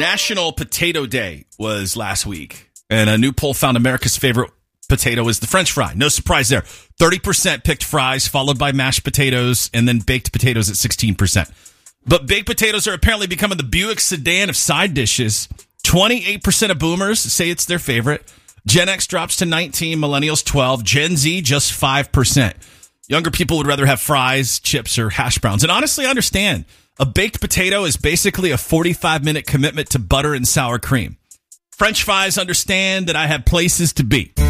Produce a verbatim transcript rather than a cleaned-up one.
National Potato Day was last week, and a new poll found America's favorite potato is the French fry. No surprise there. thirty percent picked fries, followed by mashed potatoes, and then baked potatoes at sixteen percent. But baked potatoes are apparently becoming the Buick sedan of side dishes. twenty-eight percent of boomers say it's their favorite. Gen X drops to nineteen, millennials twelve, Gen Z just five percent. Younger people would rather have fries, chips, or hash browns. And honestly, I understand. A baked potato is basically a forty-five minute commitment to butter and sour cream. French fries understand that I have places to be.